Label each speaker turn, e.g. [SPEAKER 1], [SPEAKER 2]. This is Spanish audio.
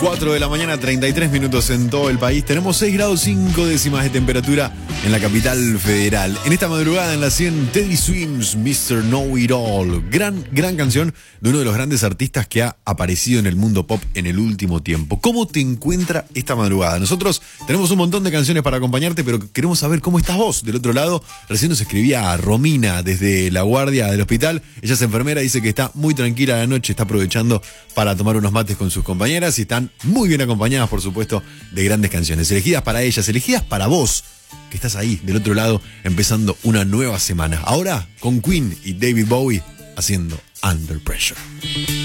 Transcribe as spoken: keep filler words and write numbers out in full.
[SPEAKER 1] cuatro de la mañana, treinta y tres minutos en todo el país. Tenemos seis grados cinco décimas de temperatura en la capital federal. En esta madrugada en la cien, Teddy Swims, mister Know It All. Gran, gran canción de uno de los grandes artistas que ha aparecido en el mundo pop en el último tiempo. ¿Cómo te encuentra esta madrugada? Nosotros tenemos un montón de canciones para acompañarte, pero queremos saber cómo estás vos del otro lado. Recién nos escribía a Romina desde la guardia del hospital. Ella es enfermera, dice que está muy tranquila la noche, está aprovechando para tomar unos mates con sus compañeras y están muy bien acompañadas, por supuesto, de grandes canciones, elegidas para ellas, elegidas para vos, que estás ahí, del otro lado, empezando una nueva semana. Ahora, con Queen y David Bowie, haciendo Under Pressure.